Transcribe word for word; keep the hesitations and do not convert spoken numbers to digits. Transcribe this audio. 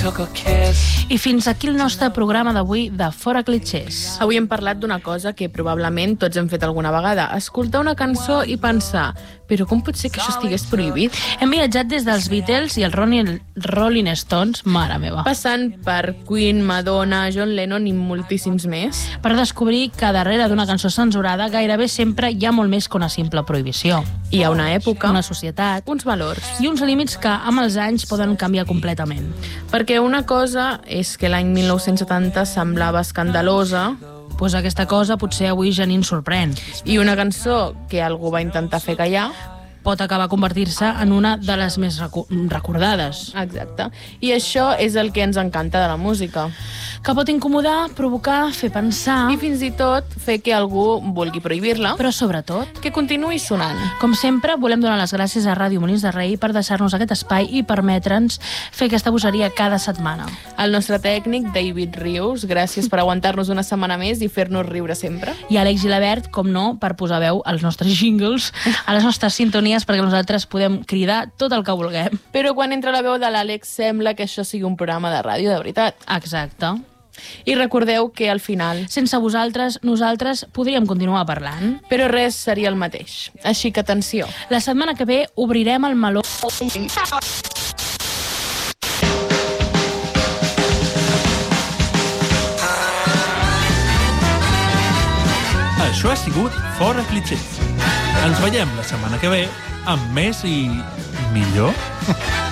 I fins aquí el nostre programa d'avui de Fora Clichés. Avui hem parlat d'una cosa que probablement tots hem fet alguna vegada. Escoltar una cançó i pensar, però com pot ser que això estigués prohibit? Hem viatjat des dels Beatles i els Rolling Stones, mare meva, Passant per Queen, Madonna, John Lennon i moltíssims més. per descobrir que darrere d'una cançó censurada gairebé sempre hi ha molt més que una simple prohibició. Hi ha una època, Una societat uns valors. i uns límits que amb els anys poden canviar completament. Perquè una cosa és que l'any mil nou-cents setanta semblava escandalosa Pues aquesta cosa potser avui ja ni ens sorprèn. i una cançó que algú va intentar fer callar. Pot acabar convertir-se en una de les més recu- recordades. Exacte. I això és el que ens encanta de la música. Que pot incomodar, provocar, fer pensar, I fins i tot fer que algú vulgui prohibir-la, però sobretot, que continuï sonant. com sempre, volem donar les gràcies a Ràdio Molins de Rei per deixar-nos aquest espai i permetre'ns fer aquesta bogeria cada setmana. El nostre tècnic, David Rius, gràcies per aguantar-nos una setmana més i fer-nos riure sempre. I Àlex Gilabert, com no, per posar veu als nostres jingles, a les nostres sintonies, perquè nosaltres podem cridar tot el que vulguem. Però quan entra la veu de l'Àlex sembla que això sigui un programa de ràdio de veritat. Exacte. I recordeu que al final, Sense vosaltres, nosaltres podríem continuar parlant. però res seria el mateix. Així que atenció. La setmana que ve obrirem el meló. Això ha sigut Fora Clichés. Ens veiem la setmana que ve amb més i millor.